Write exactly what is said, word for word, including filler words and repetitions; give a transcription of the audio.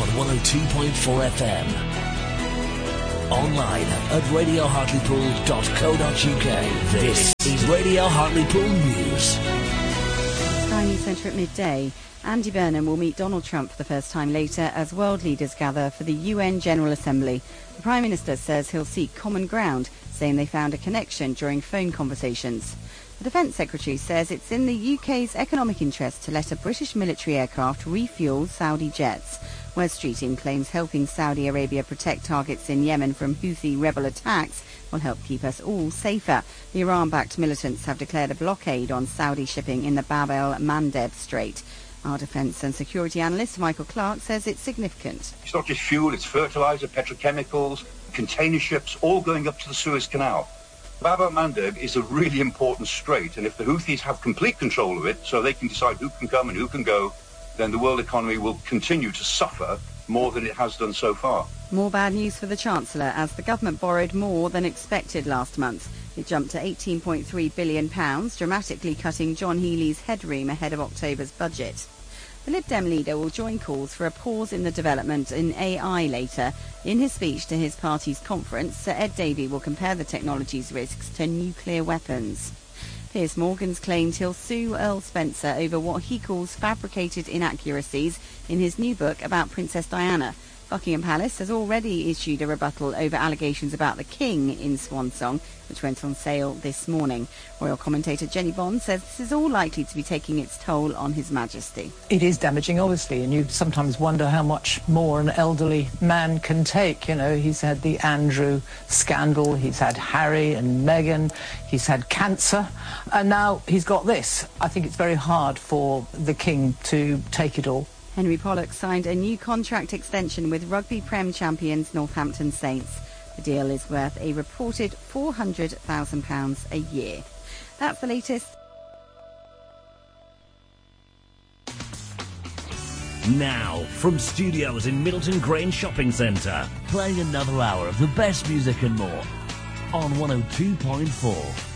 one oh two point four F M. Online at radio hartlepool dot co dot uk. This is Radio Hartlepool News. Sky News Centre at midday. Andy Burnham will meet Donald Trump for the first time later as world leaders gather for the U N General Assembly. The Prime Minister says he'll seek common ground, saying they found a connection during phone conversations. The Defence Secretary says it's in the U K's economic interest to let a British military aircraft refuel Saudi jets. West Street claims helping Saudi Arabia protect targets in Yemen from Houthi rebel attacks will help keep us all safer. The Iran-backed militants have declared a blockade on Saudi shipping in the Bab el-Mandeb Strait. Our defence and security analyst Michael Clark says it's significant. It's not just fuel, it's fertiliser, petrochemicals, container ships, all going up to the Suez Canal. Bab el-Mandeb is a really important strait, and if the Houthis have complete control of it, so they can decide who can come and who can go, then the world economy will continue to suffer more than it has done so far. More bad news for the Chancellor as the government borrowed more than expected last month. It jumped to eighteen point three billion pounds, dramatically cutting John Healey's headroom ahead of October's budget. The Lib Dem leader will join calls for a pause in the development in A I later. In his speech to his party's conference, Sir Ed Davey will compare the technology's risks to nuclear weapons. Piers Morgan's claimed he'll sue Earl Spencer over what he calls fabricated inaccuracies in his new book about Princess Diana. Buckingham Palace has already issued a rebuttal over allegations about the King in Swan Song, which went on sale this morning. Royal commentator Jenny Bond says this is all likely to be taking its toll on His Majesty. It is damaging, obviously, and you sometimes wonder how much more an elderly man can take. You know, he's had the Andrew scandal, he's had Harry and Meghan, he's had cancer, and now he's got this. I think it's very hard for the King to take it all. Henry Pollock signed a new contract extension with rugby Prem champions Northampton Saints. The deal is worth a reported four hundred thousand pounds a year. That's the latest. Now, from studios in Middleton Grange Shopping Centre, playing another hour of the best music and more on one oh two point four.